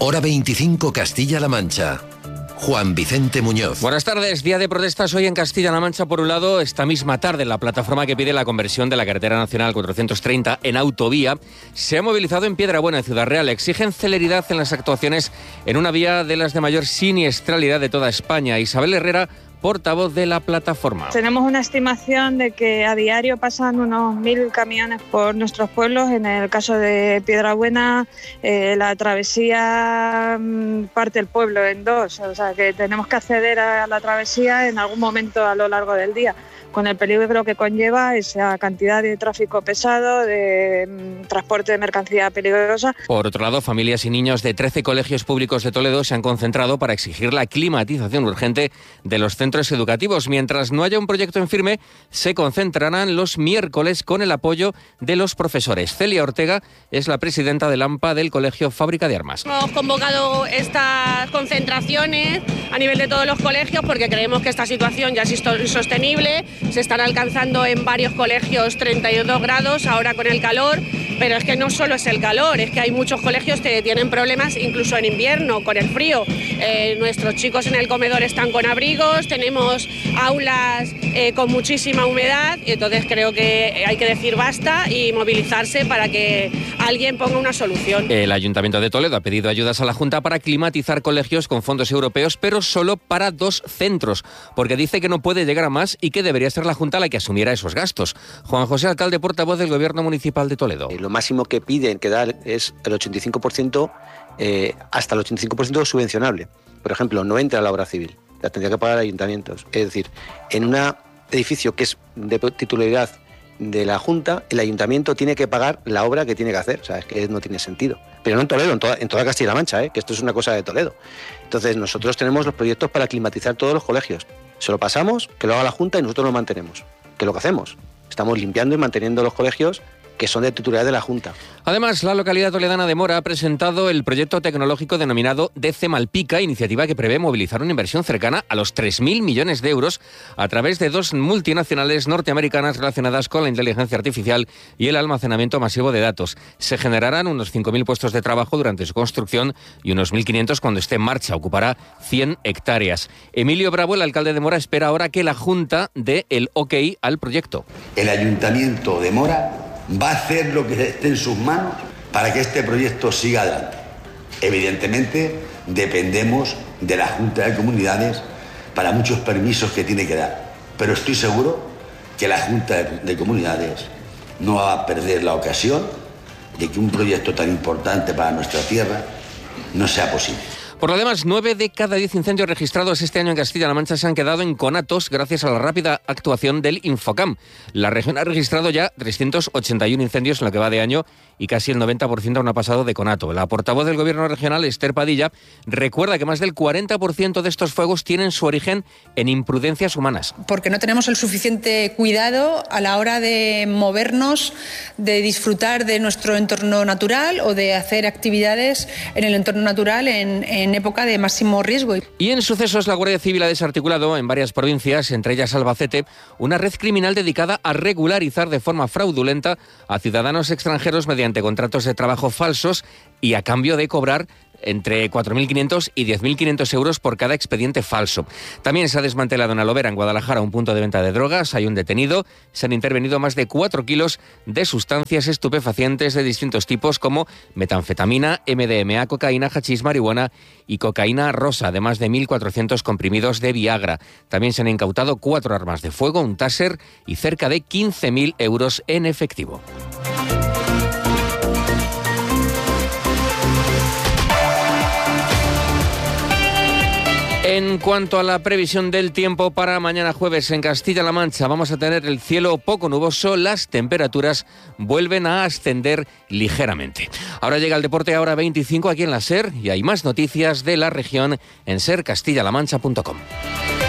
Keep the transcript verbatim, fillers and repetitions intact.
Hora veinticinco, Castilla-La Mancha. Juan Vicente Muñoz. Buenas tardes. Día de protestas hoy en Castilla-La Mancha. Por un lado, esta misma tarde, la plataforma que pide la conversión de la carretera nacional cuatrocientos treinta en autovía se ha movilizado en Piedrabuena, en Ciudad Real. Exigen celeridad en las actuaciones en una vía de las de mayor siniestralidad de toda España. Isabel Herrera, portavoz de la plataforma. Tenemos una estimación de que a diario pasan unos mil camiones por nuestros pueblos. En el caso de Piedrabuena, eh, la travesía mmm, parte el pueblo en dos, o sea que tenemos que acceder a la travesía en algún momento a lo largo del día, con el peligro que conlleva esa cantidad de tráfico pesado, de mmm, transporte de mercancía peligrosa. Por otro lado, familias y niños de trece colegios públicos de Toledo se han concentrado para exigir la climatización urgente de los centros educativos. Mientras no haya un proyecto en firme, se concentrarán los miércoles con el apoyo de los profesores. Celia Ortega es la presidenta del AMPA del Colegio Fábrica de Armas. Hemos convocado estas concentraciones a nivel de todos los colegios porque creemos que esta situación ya es insostenible. Se están alcanzando en varios colegios treinta y dos grados ahora con el calor, pero es que no solo es el calor, es que hay muchos colegios que tienen problemas incluso en invierno con el frío. Eh, nuestros chicos en el comedor están con abrigos, tenemos aulas eh, con muchísima humedad, y entonces creo que hay que decir basta y movilizarse para que alguien ponga una solución. El Ayuntamiento de Toledo ha pedido ayudas a la Junta para climatizar colegios con fondos europeos, pero solo para dos centros, porque dice que no puede llegar a más y que debería ser la Junta la que asumiera esos gastos. Juan José Alcalde, portavoz del Gobierno Municipal de Toledo. Lo máximo que piden que dar es el ochenta y cinco por ciento, eh, hasta el ochenta y cinco por ciento subvencionable. Por ejemplo, no entra la obra civil, la tendría que pagar ayuntamientos. Es decir, en un edificio que es de titularidad de la Junta, el ayuntamiento tiene que pagar la obra que tiene que hacer. O sea, es que no tiene sentido. Pero no en Toledo, en toda, en toda Castilla-La Mancha, ¿eh? Que esto es una cosa de Toledo. Entonces, nosotros tenemos los proyectos para climatizar todos los colegios. Se lo pasamos, que lo haga la Junta y nosotros lo mantenemos. Que es lo que hacemos. Estamos limpiando y manteniendo los colegios que son de titularidad de la Junta. Además, la localidad toledana de Mora ha presentado el proyecto tecnológico denominado D C Malpica, iniciativa que prevé movilizar una inversión cercana a los tres mil millones de euros a través de dos multinacionales norteamericanas relacionadas con la inteligencia artificial y el almacenamiento masivo de datos. Se generarán unos cinco mil puestos de trabajo durante su construcción y unos mil quinientos cuando esté en marcha. Ocupará cien hectáreas. Emilio Bravo, el alcalde de Mora, espera ahora que la Junta dé el ok al proyecto. El Ayuntamiento de Mora va a hacer lo que esté en sus manos para que este proyecto siga adelante. Evidentemente, dependemos de la Junta de Comunidades para muchos permisos que tiene que dar, pero estoy seguro que la Junta de Comunidades no va a perder la ocasión de que un proyecto tan importante para nuestra tierra no sea posible. Por lo demás, nueve de cada diez incendios registrados este año en Castilla-La Mancha se han quedado en conatos gracias a la rápida actuación del Infocam. La región ha registrado ya trescientos ochenta y uno incendios en lo que va de año y casi el noventa por ciento aún ha pasado de conato. La portavoz del Gobierno regional, Esther Padilla, recuerda que más del cuarenta por ciento de estos fuegos tienen su origen en imprudencias humanas. Porque no tenemos el suficiente cuidado a la hora de movernos, de disfrutar de nuestro entorno natural o de hacer actividades en el entorno natural en, en época de máximo riesgo. Y en sucesos, la Guardia Civil ha desarticulado en varias provincias, entre ellas Albacete, una red criminal dedicada a regularizar de forma fraudulenta a ciudadanos extranjeros mediante contratos de trabajo falsos y a cambio de cobrar entre cuatro mil quinientos y diez mil quinientos euros por cada expediente falso. También se ha desmantelado en Alovera, en Guadalajara, un punto de venta de drogas. Hay un detenido. Se han intervenido más de cuatro kilos de sustancias estupefacientes de distintos tipos como metanfetamina, M D M A, cocaína, hachís, marihuana y cocaína rosa, además de mil cuatrocientos comprimidos de Viagra. También se han incautado cuatro armas de fuego, un taser y cerca de quince mil euros en efectivo. En cuanto a la previsión del tiempo para mañana jueves en Castilla-La Mancha, vamos a tener el cielo poco nuboso, las temperaturas vuelven a ascender ligeramente. Ahora llega el deporte, ahora veinticinco aquí en la SER, y hay más noticias de la región en ser castilla la mancha punto com.